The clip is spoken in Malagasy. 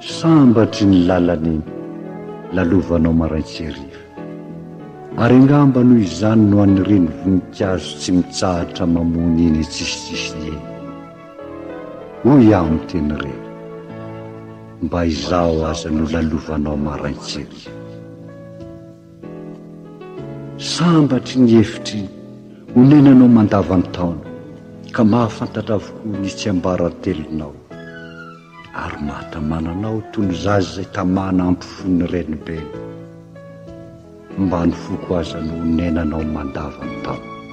sambatry ny lalany lalovanao maraitseriva, ary angamba noho izany no anireny voninkazo tsy mitsahatra mamony eny tsisitsisy eny. Hoy aho amin'ny teny reny, mba izao aza no lalovanao maraitseriva. Sambatry ny hefitry honenanao mandavan-taona, ka mahafantatra avokoa ny tsiambaratelonao, ary mahatamananao toy ny zaza izay tamana ampifony renibeny, mba ny foko aza no honenanao mandavan-taona.